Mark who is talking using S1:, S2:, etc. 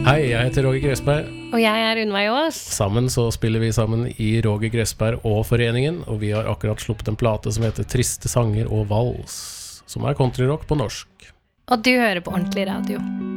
S1: Hei, jeg heter Roger Gressberg.
S2: Og jeg er Unnveig Aas.
S1: Sammen så spiller vi sammen i Roger Gressberg og Foreningen, og vi har akkurat sluppet en plate som heter Triste sanger og vals, som er countryrock på norsk.
S2: Og du hører på Ordentlig Radio.